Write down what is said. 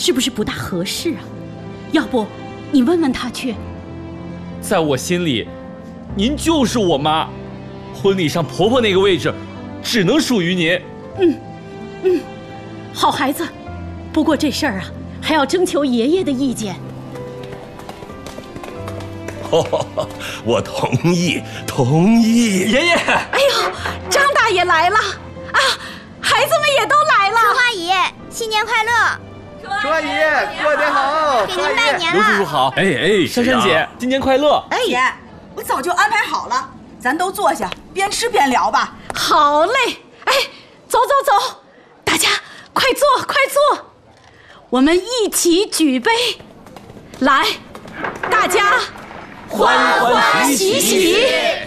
是不是不大合适啊？要不你问问他去。 在我心里，您就是我妈，婚礼上婆婆那个位置，只能属于您。 好孩子，不过这事儿啊，还要征求爷爷的意见。 我同意，同意。 爷爷， 哎呦，张大爷来了啊！孩子们也都来了。 春花姨，新年快乐！ 春花姨过年好， 给您拜年刘叔叔了。 好。珊珊姐，今年快乐。 姐，我早就安排好了，咱都坐下，边吃边聊吧。 好嘞，哎，走走走，大家快坐快坐，我们一起举杯，来，大家欢欢喜喜。